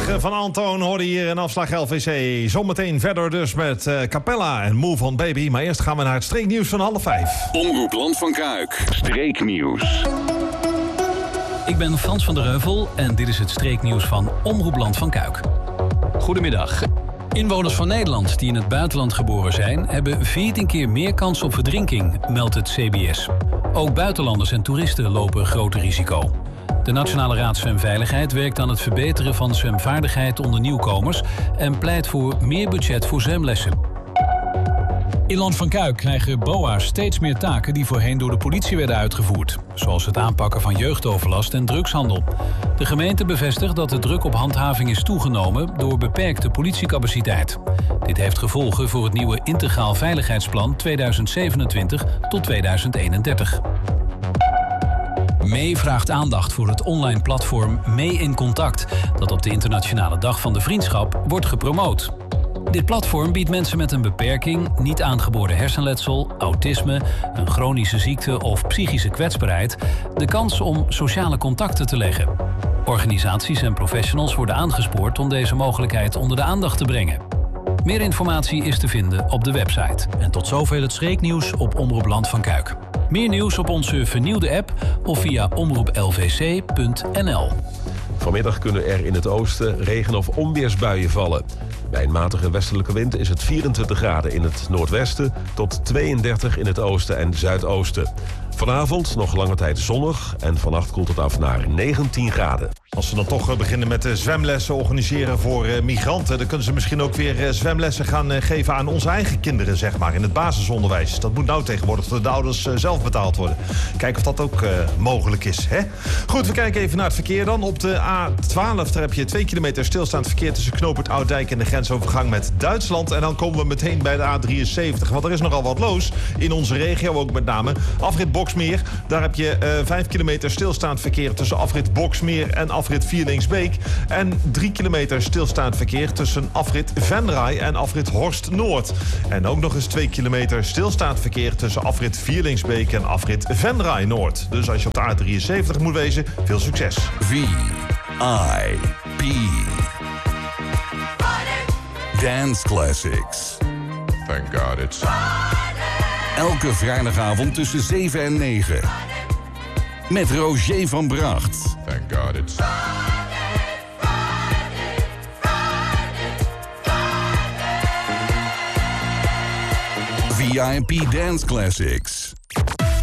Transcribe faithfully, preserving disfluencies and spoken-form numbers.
Prachtig van Antoon hoorde hier in afslag L V C. Zometeen verder dus met uh, Capella en Move on Baby. Maar eerst gaan we naar het streeknieuws van half vijf. Omroep Land van Kuik, streeknieuws. Ik ben Frans van der Heuvel en dit is het streeknieuws van Omroep Land van Kuik. Goedemiddag. Inwoners van Nederland die in het buitenland geboren zijn, hebben veertien keer meer kans op verdrinking, meldt het C B S. Ook buitenlanders en toeristen lopen een groter risico. De Nationale Raad Zwemveiligheid werkt aan het verbeteren van zwemvaardigheid onder nieuwkomers en pleit voor meer budget voor zwemlessen. In Land van Kuik krijgen B O A's steeds meer taken die voorheen door de politie werden uitgevoerd. Zoals het aanpakken van jeugdoverlast en drugshandel. De gemeente bevestigt dat de druk op handhaving is toegenomen door beperkte politiecapaciteit. Dit heeft gevolgen voor het nieuwe Integraal Veiligheidsplan tweeduizend zevenentwintig tot tweeduizend eenendertig. Mee vraagt aandacht voor het online platform Mee in Contact, dat op de Internationale Dag van de Vriendschap wordt gepromoot. Dit platform biedt mensen met een beperking, niet aangeboren hersenletsel, autisme, een chronische ziekte of psychische kwetsbaarheid de kans om sociale contacten te leggen. Organisaties en professionals worden aangespoord om deze mogelijkheid onder de aandacht te brengen. Meer informatie is te vinden op de website. En tot zover het streeknieuws op Omroep Land van Kuik. Meer nieuws op onze vernieuwde app of via omroep l v c punt n l. Vanmiddag kunnen er in het oosten regen- of onweersbuien vallen. Bij een matige westelijke wind is het vierentwintig graden in het noordwesten tot tweeëndertig in het oosten en zuidoosten. Vanavond nog lange tijd zonnig en vannacht koelt het af naar negentien graden. Als we dan toch beginnen met de zwemlessen organiseren voor uh, migranten, dan kunnen ze misschien ook weer uh, zwemlessen gaan uh, geven aan onze eigen kinderen, zeg maar, in het basisonderwijs. Dat moet nou tegenwoordig door de ouders uh, zelf betaald worden. Kijken of dat ook uh, mogelijk is, hè? Goed, we kijken even naar het verkeer dan. Op de A twaalf, daar heb je twee kilometer stilstaand verkeer tussen knooppunt Oud-Dijk en de grensovergang met Duitsland. En dan komen we meteen bij de A drieënzeventig, want er is nogal wat los in onze regio, ook met name afrit Boksmeer. Daar heb je uh, vijf kilometer stilstaand verkeer tussen afrit Boksmeer en afrit Vierlingsbeek. En drie kilometer stilstaand verkeer tussen afrit Venray en afrit Horst Noord. En ook nog eens twee kilometer stilstaand verkeer tussen afrit Vierlingsbeek en afrit Venray Noord. Dus als je op de A drieënzeventig moet wezen, veel succes. V I P Dance Classics. Thank God it's... Elke vrijdagavond tussen zeven en negen. Met Roger van Bracht. Thank God it's... V I P Dance Classics.